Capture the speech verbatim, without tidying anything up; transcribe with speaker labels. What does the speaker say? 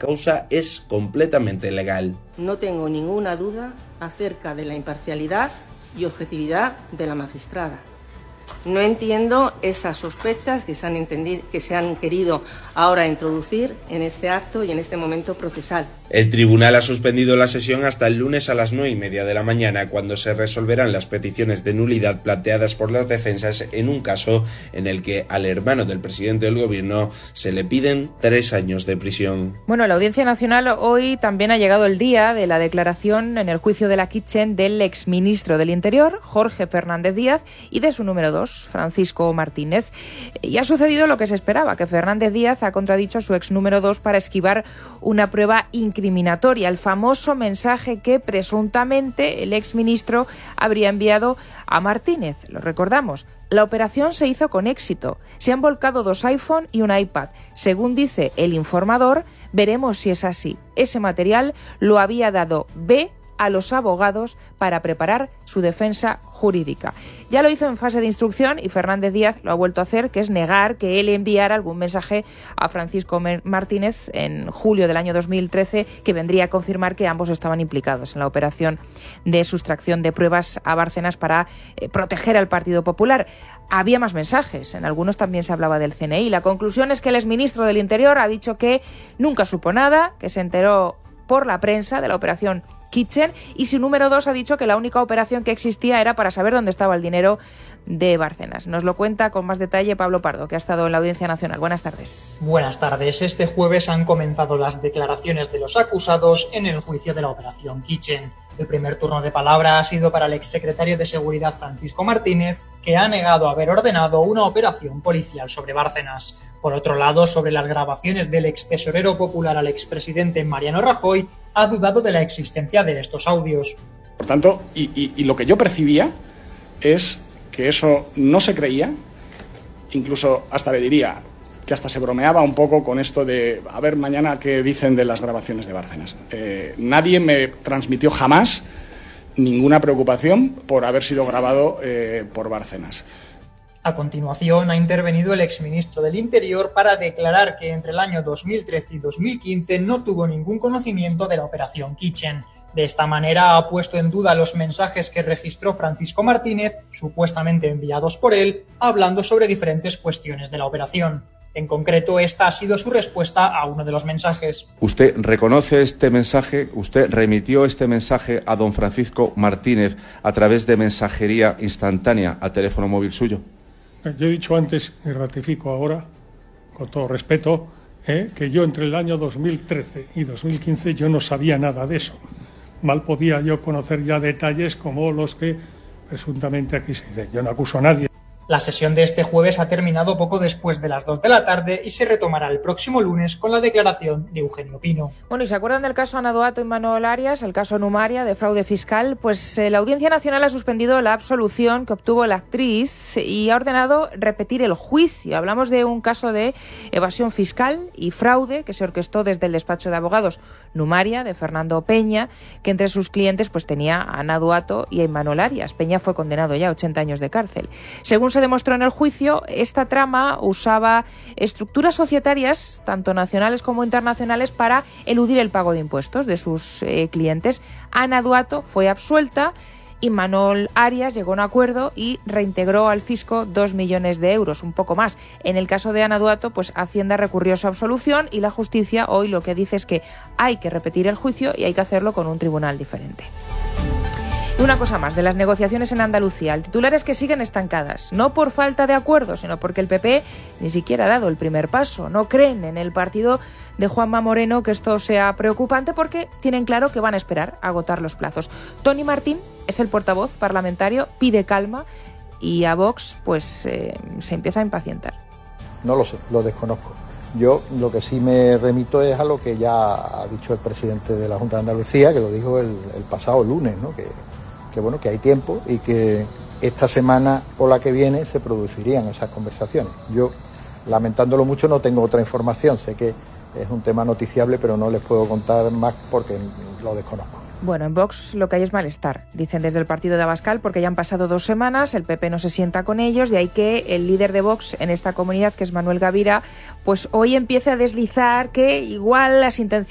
Speaker 1: causa es completamente legal.
Speaker 2: No tengo ninguna duda acerca de la imparcialidad y objetividad de la magistrada. No entiendo esas sospechas que se han entendido, que se han querido ahora introducir en este acto y en este momento procesal.
Speaker 1: El tribunal ha suspendido la sesión hasta el lunes a las nueve y media de la mañana, cuando se resolverán las peticiones de nulidad planteadas por las defensas en un caso en el que al hermano del presidente del gobierno se le piden tres años de prisión.
Speaker 3: Bueno, la Audiencia Nacional hoy también ha llegado el día de la declaración en el juicio de la Kitchen del exministro del Interior, Jorge Fernández Díaz, y de su número dos, Francisco Martínez. Y ha sucedido lo que se esperaba, que Fernández Díaz ha contradicho a su ex número dos para esquivar una prueba incriminatoria, el famoso mensaje que presuntamente el exministro habría enviado a Martínez. Lo recordamos. La operación se hizo con éxito. Se han volcado dos iPhone y un iPad. Según dice el informador, veremos si es así. Ese material lo había dado B a los abogados para preparar su defensa jurídica. Ya lo hizo en fase de instrucción y Fernández Díaz lo ha vuelto a hacer, que es negar que él enviara algún mensaje a Francisco Martínez en julio del año dos mil trece, que vendría a confirmar que ambos estaban implicados en la operación de sustracción de pruebas a Bárcenas para eh, proteger al Partido Popular. Había más mensajes, en algunos también se hablaba del C N I. La conclusión es que el exministro del Interior ha dicho que nunca supo nada, que se enteró por la prensa de la operación Kitchen, y su número dos ha dicho que la única operación que existía era para saber dónde estaba el dinero de Bárcenas. Nos lo cuenta con más detalle Pablo Pardo, que ha estado en la Audiencia Nacional. Buenas tardes.
Speaker 4: Buenas tardes. Este jueves han comenzado las declaraciones de los acusados en el juicio de la operación Kitchen. El primer turno de palabra ha sido para el exsecretario de Seguridad Francisco Martínez, que ha negado haber ordenado una operación policial sobre Bárcenas. Por otro lado, sobre las grabaciones del extesorero popular al expresidente Mariano Rajoy, ha dudado de la existencia de estos audios.
Speaker 5: Por tanto, y, y, y lo que yo percibía es que eso no se creía, incluso hasta le diría que hasta se bromeaba un poco con esto de a ver mañana qué dicen de las grabaciones de Bárcenas. Eh, nadie me transmitió jamás ninguna preocupación por haber sido grabado eh, por Bárcenas.
Speaker 4: A continuación, ha intervenido el exministro del Interior para declarar que entre el año dos mil trece y dos mil quince no tuvo ningún conocimiento de la operación Kitchen. De esta manera ha puesto en duda los mensajes que registró Francisco Martínez, supuestamente enviados por él, hablando sobre diferentes cuestiones de la operación. En concreto, esta ha sido su respuesta a uno de los mensajes.
Speaker 6: ¿Usted reconoce este mensaje? ¿Usted remitió este mensaje a don Francisco Martínez a través de mensajería instantánea al teléfono móvil suyo?
Speaker 7: Yo he dicho antes y ratifico ahora, con todo respeto, eh, que yo entre el año dos mil trece y dos mil quince yo no sabía nada de eso. Mal podía yo conocer ya detalles como los que presuntamente aquí se dicen. Yo no acuso a nadie.
Speaker 4: La sesión de este jueves ha terminado poco después de las dos de la tarde y se retomará el próximo lunes con la declaración de Eugenio Pino.
Speaker 3: Bueno, ¿y se acuerdan del caso Ana Doato y Manuel Arias, el caso Numaria de fraude fiscal? Pues eh, la Audiencia Nacional ha suspendido la absolución que obtuvo la actriz y ha ordenado repetir el juicio. Hablamos de un caso de evasión fiscal y fraude que se orquestó desde el despacho de abogados Numaria, de Fernando Peña, que entre sus clientes pues tenía a Ana Doato y a Manuel Arias. Peña fue condenado ya a ochenta años de cárcel. Según se demostró en el juicio, esta trama usaba estructuras societarias, tanto nacionales como internacionales, para eludir el pago de impuestos de sus eh, clientes. Ana Doato fue absuelta y Manuel Arias llegó a un acuerdo y reintegró al fisco dos millones de euros, un poco más. En el caso de Ana Doato, pues Hacienda recurrió su absolución y la justicia hoy lo que dice es que hay que repetir el juicio y hay que hacerlo con un tribunal diferente. Y una cosa más, de las negociaciones en Andalucía. El titular es que siguen estancadas, no por falta de acuerdo, sino porque el P P ni siquiera ha dado el primer paso. No creen en el partido de Juanma Moreno que esto sea preocupante porque tienen claro que van a esperar a agotar los plazos. Tony Martín es el portavoz parlamentario, pide calma y a Vox pues eh, se empieza a impacientar.
Speaker 8: No lo sé, lo desconozco. Yo lo que sí me remito es a lo que ya ha dicho el presidente de la Junta de Andalucía, que lo dijo el, el pasado lunes, ¿no? que que bueno, que hay tiempo y que esta semana o la que viene se producirían esas conversaciones. Yo, lamentándolo mucho, no tengo otra información. Sé que es un tema noticiable, pero no les puedo contar más porque lo desconozco.
Speaker 3: Bueno, en Vox lo que hay es malestar, dicen desde el partido de Abascal, porque ya han pasado dos semanas, el P P no se sienta con ellos, de ahí que el líder de Vox en esta comunidad, que es Manuel Gavira, pues hoy empiece a deslizar que igual las intenciones